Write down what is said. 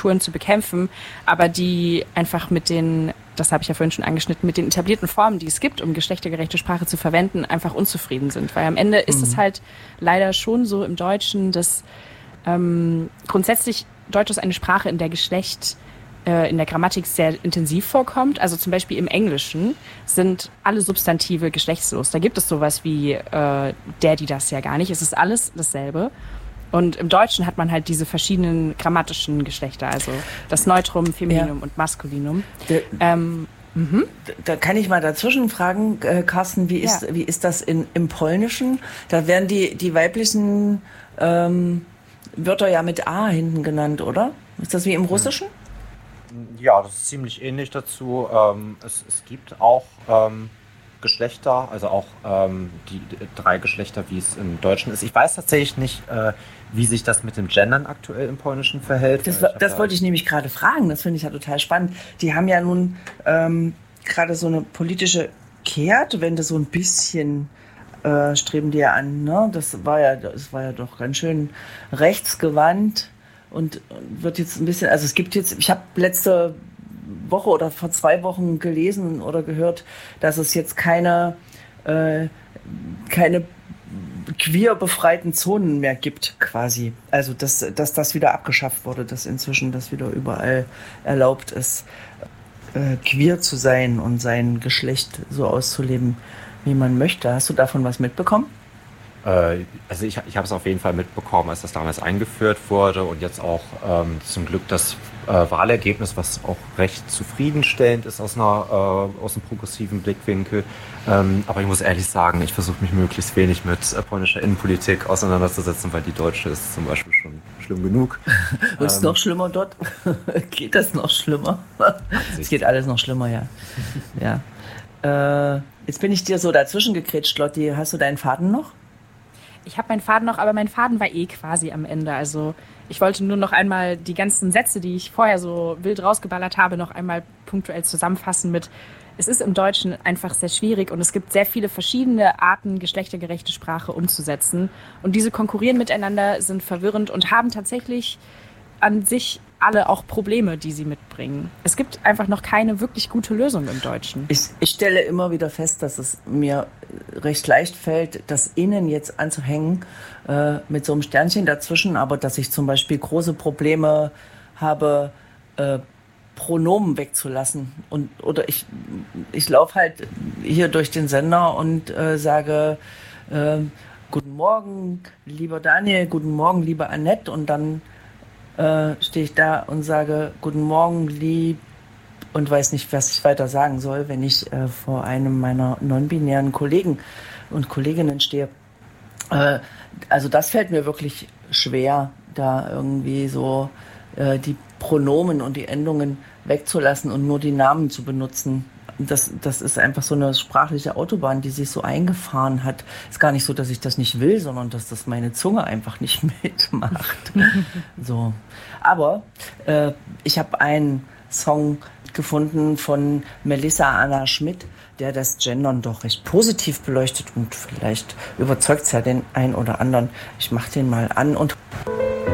Strukturen zu bekämpfen, aber die einfach mit den, das habe ich ja vorhin schon angeschnitten, mit den etablierten Formen, die es gibt, um geschlechtergerechte Sprache zu verwenden, einfach unzufrieden sind. Weil am Ende ist es halt leider schon so im Deutschen, dass grundsätzlich Deutsch ist eine Sprache, in der Geschlecht in der Grammatik sehr intensiv vorkommt. Also zum Beispiel im Englischen sind alle Substantive geschlechtslos. Da gibt es sowas wie der, die, das ja gar nicht. Es ist alles dasselbe. Und im Deutschen hat man halt diese verschiedenen grammatischen Geschlechter, also das Neutrum, Femininum und Maskulinum. Da kann ich mal dazwischen fragen, Carsten, wie ist das im Polnischen? Da werden die weiblichen Wörter ja mit A hinten genannt, oder? Ist das wie im Russischen? Ja, das ist ziemlich ähnlich dazu. Es gibt auch Geschlechter, also auch die 3 Geschlechter, wie es im Deutschen ist. Ich weiß tatsächlich nicht, wie sich das mit dem Gendern aktuell im Polnischen verhält. Das wollte ich nämlich gerade fragen, das finde ich ja total spannend. Die haben ja nun gerade so eine politische Kehrtwende so ein bisschen streben die ja an. Ne? Das war ja doch ganz schön rechtsgewandt und wird jetzt ein bisschen, also es gibt jetzt, ich habe letzte Woche oder vor 2 Wochen gelesen oder gehört, dass es jetzt keine queer befreiten Zonen mehr gibt, quasi. Also, dass das wieder abgeschafft wurde, dass inzwischen das wieder überall erlaubt ist, queer zu sein und sein Geschlecht so auszuleben, wie man möchte. Hast du davon was mitbekommen? Also ich habe es auf jeden Fall mitbekommen, als das damals eingeführt wurde und jetzt auch zum Glück das Wahlergebnis, was auch recht zufriedenstellend ist aus einem progressiven Blickwinkel. Aber ich muss ehrlich sagen, ich versuche mich möglichst wenig mit polnischer Innenpolitik auseinanderzusetzen, weil die deutsche ist zum Beispiel schon schlimm genug. Ist es noch schlimmer dort? Geht das noch schlimmer? Es geht alles noch schlimmer, ja. Ja. Jetzt bin ich dir so dazwischen gekretscht, Lotti. Hast du deinen Faden noch? Ich habe meinen Faden noch, aber mein Faden war quasi am Ende. Also ich wollte nur noch einmal die ganzen Sätze, die ich vorher so wild rausgeballert habe, noch einmal punktuell zusammenfassen mit: Es ist im Deutschen einfach sehr schwierig und es gibt sehr viele verschiedene Arten, geschlechtergerechte Sprache umzusetzen. Und diese konkurrieren miteinander, sind verwirrend und haben tatsächlich an sich alle auch Probleme, die sie mitbringen. Es gibt einfach noch keine wirklich gute Lösung im Deutschen. Ich stelle immer wieder fest, dass es mir recht leicht fällt, das Innen jetzt anzuhängen mit so einem Sternchen dazwischen, aber dass ich zum Beispiel große Probleme habe, Pronomen wegzulassen. Oder ich laufe halt hier durch den Sender und sage guten Morgen, lieber Daniel, guten Morgen, liebe Annette, und dann stehe ich da und sage guten Morgen, lieb, und weiß nicht, was ich weiter sagen soll, wenn ich vor einem meiner non-binären Kollegen und Kolleginnen stehe. Also das fällt mir wirklich schwer, da irgendwie so die Pronomen und die Endungen wegzulassen und nur die Namen zu benutzen. Das ist einfach so eine sprachliche Autobahn, die sich so eingefahren hat. Ist gar nicht so, dass ich das nicht will, sondern dass das meine Zunge einfach nicht mitmacht. So. Aber ich habe einen Song gefunden von Melissa Anna Schmidt, der das Gendern doch recht positiv beleuchtet und vielleicht überzeugt es ja den einen oder anderen. Ich mache den mal an und